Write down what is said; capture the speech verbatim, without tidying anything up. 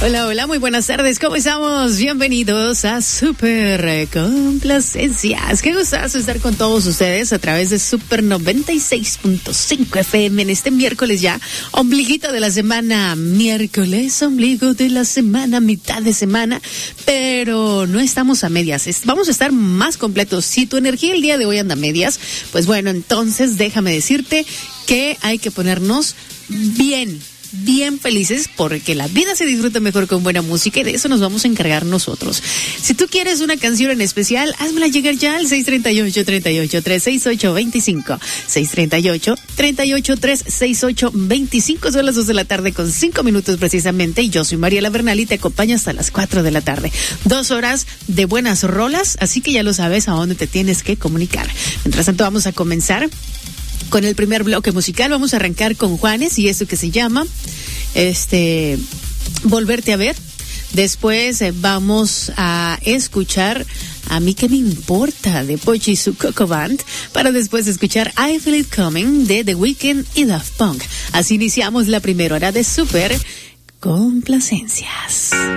Hola, hola, muy buenas tardes, ¿cómo estamos? Bienvenidos a Super Complacencias. Qué gustazo estar con todos ustedes a través de Super noventa y seis punto cinco F M en este miércoles ya, ombliguito de la semana, miércoles, ombligo de la semana, mitad de semana, pero no estamos a medias, vamos a estar más completos. Si tu energía el día de hoy anda a medias, pues bueno, entonces déjame decirte que hay que ponernos bien. bien felices porque la vida se disfruta mejor con buena música y de eso nos vamos a encargar nosotros. Si tú quieres una canción en especial, házmela llegar ya al seis tres ocho, tres ocho, tres seis ocho, dos cinco. seis tres ocho, tres ocho, tres seis ocho, dos cinco. Son las dos de la tarde con cinco minutos precisamente y yo soy Mariela Bernal y te acompaño hasta las cuatro de la tarde. Dos horas de buenas rolas, así que ya lo sabes a dónde te tienes que comunicar. Mientras tanto vamos a comenzar con el primer bloque musical. Vamos a arrancar con Juanes y esto que se llama este Volverte a Ver. Después eh, vamos a escuchar A mí que me importa de Pochi y su Coco Band, para después escuchar I Feel It Coming de The Weeknd y Daft Punk. Así iniciamos la primera hora de Super Complacencias.